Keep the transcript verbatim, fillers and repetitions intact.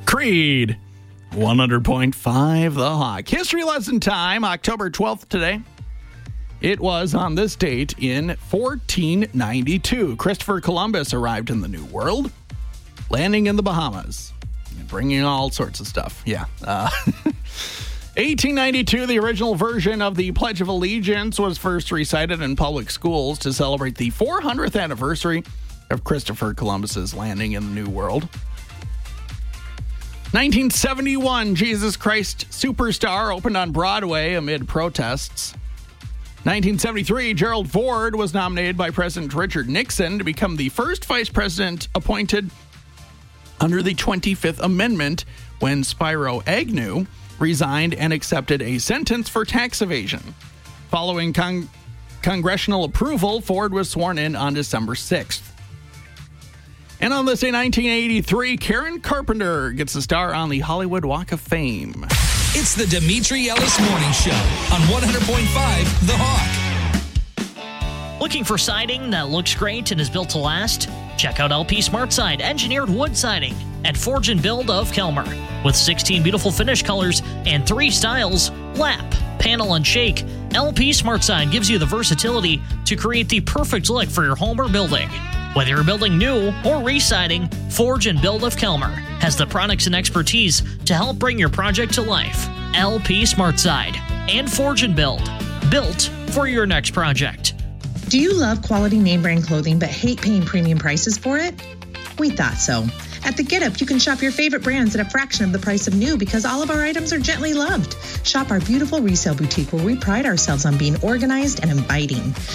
Creed, one hundred point five The Hawk. History lesson time, October twelfth today. It was on this date in fourteen ninety-two. Christopher Columbus arrived in the New World, landing in the Bahamas, and bringing all sorts of stuff. Yeah. Uh, eighteen ninety-two, the original version of the Pledge of Allegiance was first recited in public schools to celebrate the four hundredth anniversary of Christopher Columbus's landing in the New World. nineteen seventy-one, Jesus Christ Superstar opened on Broadway amid protests. nineteen seventy-three, Gerald Ford was nominated by President Richard Nixon to become the first vice president appointed under the twenty-fifth Amendment when Spiro Agnew resigned and accepted a sentence for tax evasion. Following con- congressional approval, Ford was sworn in on December sixth. And on this day, nineteen eighty-three, Karen Carpenter gets a star on the Hollywood Walk of Fame. It's the Dimitri Ellis Morning Show on one hundred point five The Hawk. Looking for siding that looks great and is built to last? Check out L P SmartSide Engineered Wood Siding at Forge and Build of Kelmer. With sixteen beautiful finish colors and three styles, lap, panel, and shake, L P SmartSide gives you the versatility to create the perfect look for your home or building. Whether you're building new or re-siding, Forge and Build of Kelmer has the products and expertise to help bring your project to life. L P SmartSide and Forge and Build, built for your next project. Do you love quality name brand clothing but hate paying premium prices for it? We thought so. At The Get Up, you can shop your favorite brands at a fraction of the price of new because all of our items are gently loved. Shop our beautiful resale boutique where we pride ourselves on being organized and inviting.